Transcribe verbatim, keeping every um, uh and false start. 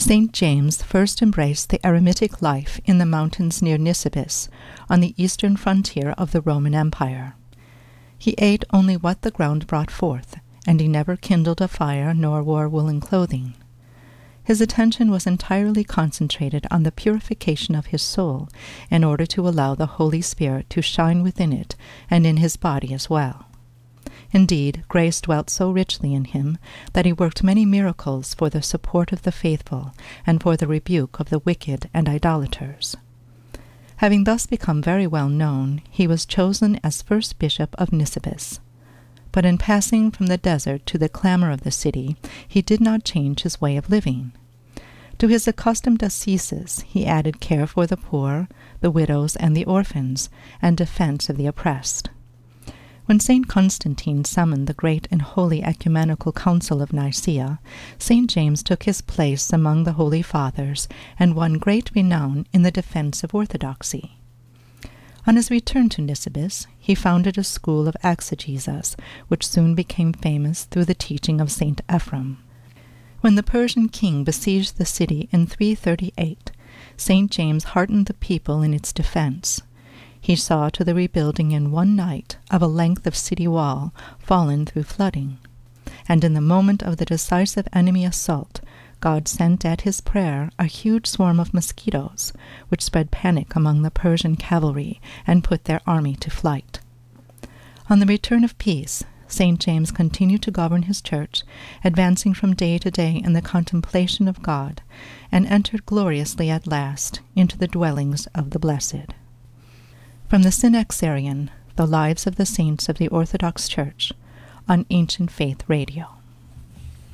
Saint James first embraced the eremitic life in the mountains near Nisibis, on the eastern frontier of the Roman Empire. He ate only what the ground brought forth, and he never kindled a fire nor wore woolen clothing. His attention was entirely concentrated on the purification of his soul, in order to allow the Holy Spirit to shine within it and in his body as well. Indeed, grace dwelt so richly in him that he worked many miracles for the support of the faithful and for the rebuke of the wicked and idolaters. Having thus become very well known, he was chosen as first bishop of Nisibis. But in passing from the desert to the clamor of the city, he did not change his way of living. To his accustomed ascesis he added care for the poor, the widows, and the orphans, and defense of the oppressed. When Saint Constantine summoned the great and holy Ecumenical Council of Nicaea, Saint James took his place among the Holy Fathers and won great renown in the defense of orthodoxy. On his return to Nisibis, he founded a school of exegesis, which soon became famous through the teaching of Saint Ephrem. When the Persian king besieged the city in three thirty-eight, Saint James heartened the people in its defense. He saw to the rebuilding in one night of a length of city wall fallen through flooding, and in the moment of the decisive enemy assault, God sent at his prayer a huge swarm of mosquitoes, which spread panic among the Persian cavalry and put their army to flight. On the return of peace, Saint James continued to govern his church, advancing from day to day in the contemplation of God, and entered gloriously at last into the dwellings of the blessed. From the Synaxarion, The Lives of the Saints of the Orthodox Church, on Ancient Faith Radio.